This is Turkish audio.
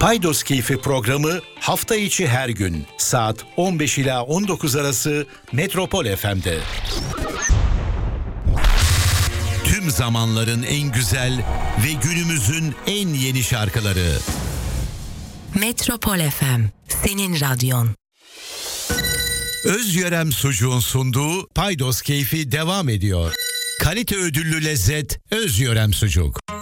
Paydos Keyfi programı hafta içi her gün saat 15 ila 19 arası Metropol FM'de. Tüm zamanların en güzel ve günümüzün en yeni şarkıları. Metropol FM, senin radyon. Özyörem Sucuğun sunduğu Paydos Keyfi devam ediyor. Kalite ödüllü lezzet Özyörem Sucuk.